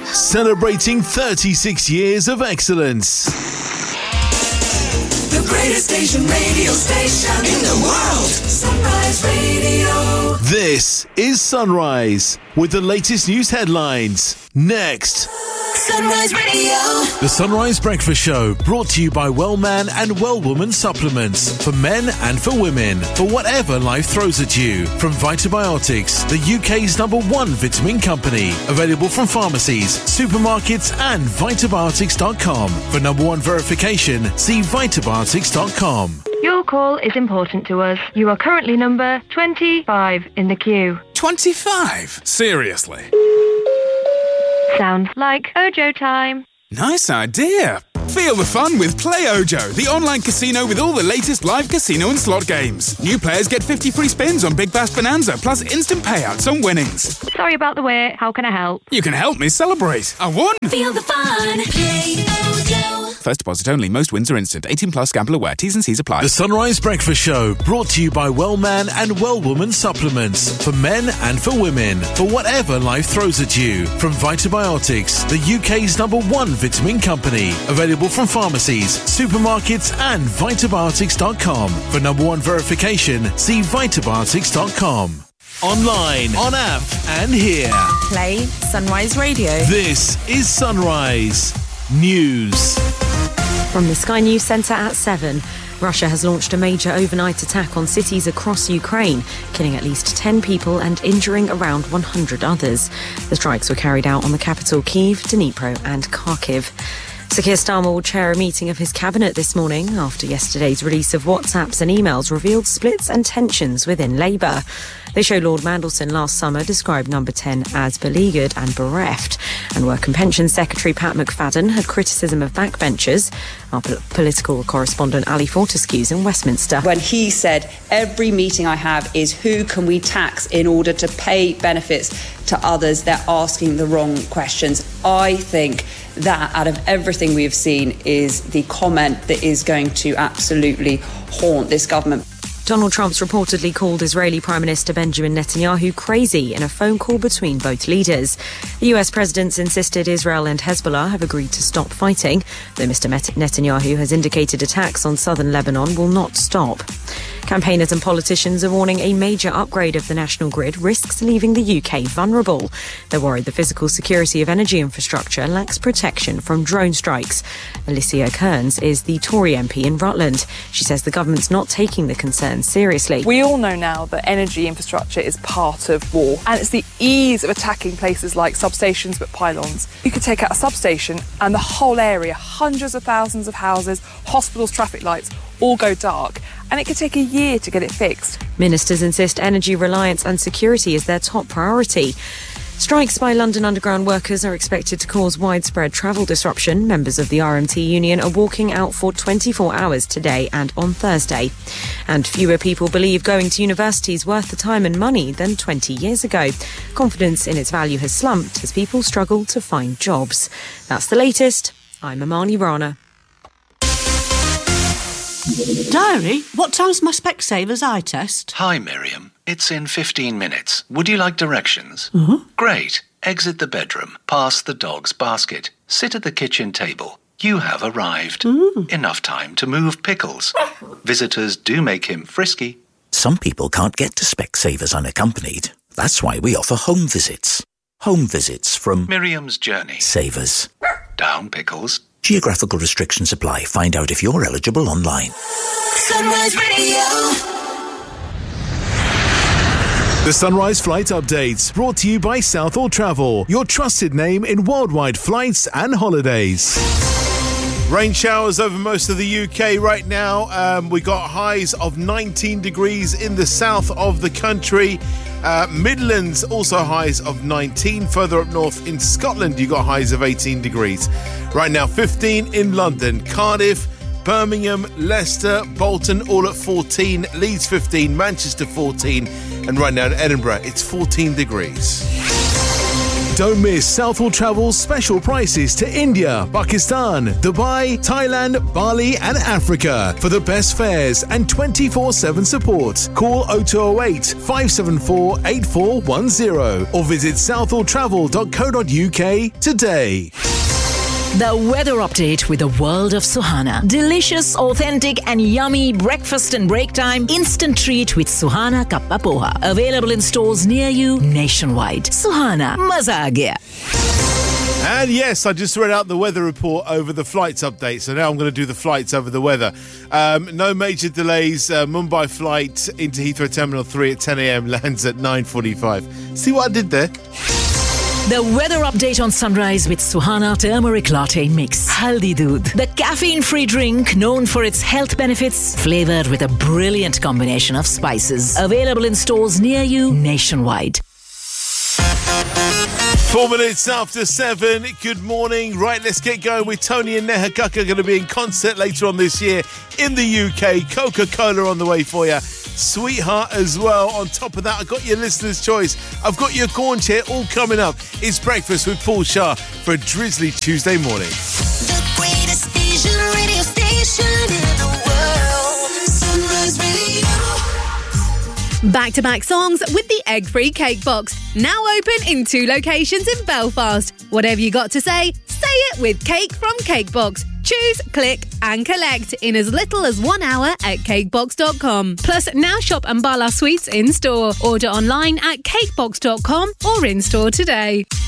Celebrating 36 years of excellence. The greatest radio station in the world. Sunrise Radio. This is Sunrise with the latest news headlines. Next. Sunrise Radio. The Sunrise Breakfast Show, brought to you by Wellman and Wellwoman supplements for men and for women, for whatever life throws at you. From Vitabiotics, the UK's #1 vitamin company. Available from pharmacies, supermarkets and Vitabiotics.com. For #1 verification, see Vitabiotics.com. Your call is important to us. You are currently number 25 in the queue. 25? Seriously? Sounds like Ojo time. Nice idea. Feel the fun with Play Ojo, the online casino with all the latest live casino and slot games. New players get 50 free spins on Big Bash Bonanza, plus instant payouts on winnings. Sorry about the wait. How can I help? You can help me celebrate. I won! Feel the fun. Play Ojo. First deposit only. Most wins are instant. 18 plus. Gamble aware. T's and C's apply. The Sunrise Breakfast Show, brought to you by Wellman and Wellwoman supplements for men and for women, for whatever life throws at you. From Vitabiotics, the UK's #1 vitamin company. Available from pharmacies, supermarkets and Vitabiotics.com. For #1 verification, see Vitabiotics.com. Online, on app and here. Play Sunrise Radio. This is Sunrise News. From the Sky News Centre at 7. Russia has launched a major overnight attack on cities across Ukraine, killing at least 10 people and injuring around 100 others. The strikes were carried out on the capital Kyiv, Dnipro and Kharkiv. Sir Keir Starmer will chair a meeting of his cabinet this morning after yesterday's release of WhatsApps and emails revealed splits and tensions within Labour. They show Lord Mandelson last summer described Number 10 as beleaguered and bereft, and Work and Pensions Secretary Pat McFadden had criticism of backbenchers. Our political correspondent Ali Fortescue's in Westminster. When he said, every meeting I have is who can we tax in order to pay benefits to others, they're asking the wrong questions. I think that out of everything we've seen is the comment that is going to absolutely haunt this government. Donald Trump's reportedly called Israeli Prime Minister Benjamin Netanyahu crazy in a phone call between both leaders. The US president's insisted Israel and Hezbollah have agreed to stop fighting, though Mr. Netanyahu has indicated attacks on southern Lebanon will not stop. Campaigners and politicians are warning a major upgrade of the national grid risks leaving the UK vulnerable. They're worried the physical security of energy infrastructure lacks protection from drone strikes. Alicia Kearns is the Tory MP in Rutland. She says the government's not taking the concerns seriously. We all know now that energy infrastructure is part of war, and it's the ease of attacking places like substations but pylons. You could take out a substation and the whole area, hundreds of thousands of houses, hospitals, traffic lights, all go dark, and it could take a year to get it fixed. Ministers insist energy reliance and security is their top priority. Strikes by London Underground workers are expected to cause widespread travel disruption. Members of the RMT union are walking out for 24 hours today and on Thursday. And fewer people believe going to university is worth the time and money than 20 years ago. Confidence in its value has slumped as people struggle to find jobs. That's the latest. I'm Amani Rana. Diary, what time's my Specsavers eye test? Hi, Miriam. It's in 15 minutes. Would you like directions? Uh-huh. Great. Exit the bedroom, past the dog's basket, sit at the kitchen table. You have arrived. Enough time to move Pickles. Visitors do make him frisky. Some people can't get to Specsavers unaccompanied. That's why we offer home visits. Home visits from Miriam's Journey. Savers. Down, Pickles. Geographical restrictions apply. Find out if you're eligible online. Sunrise Radio. The Sunrise Flight Updates, brought to you by Southall Travel, your trusted name in worldwide flights and holidays. Rain showers over most of the UK right now. We got highs of 19 degrees in the south of the country. Midlands also highs of 19. Further up north in Scotland, you got highs of 18 degrees. Right now, 15 in London, Cardiff, Birmingham, Leicester, Bolton, all at 14. Leeds 15, Manchester 14, and right now in Edinburgh, it's 14 degrees. Don't miss Southall Travel's special prices to India, Pakistan, Dubai, Thailand, Bali and Africa for the best fares and 24/7 support. Call 0208 574 8410 or visit southalltravel.co.uk today. The weather update with the world of Suhana. Delicious, authentic and yummy breakfast and break time. Instant treat with Suhana Kappa Poha. Available in stores near you nationwide. Suhana, maza aa gaya. And yes, I just read out the weather report over the flights update. So now I'm going to do the flights over the weather. No major delays. Mumbai flight into Heathrow Terminal 3 at 10 a.m. lands at 9:45. See what I did there? The weather update on Sunrise with Suhana Turmeric Latte Mix. Haldi Doodh. The caffeine-free drink known for its health benefits, flavoured with a brilliant combination of spices. Available in stores near you nationwide. 4 minutes after 7. Good morning. Right, let's get going with Tony and Neha Kakkar. Going to be in concert later on this year in the UK. Coca-Cola on the way for you. Sweetheart as well. On top of that, I've got your listener's choice. I've got your corn chair all coming up. It's breakfast with Paul Shah for a drizzly Tuesday morning. The greatest Asian radio station in the world. Sunrise Radio. Back-to-back songs with the egg-free cake box. Now open in 2 locations in Belfast. Whatever you got to say it with Cake from Cakebox. Choose, click and collect in as little as 1 hour at cakebox.com. Plus, now shop Ambala Sweets in store. Order online at cakebox.com or in store today.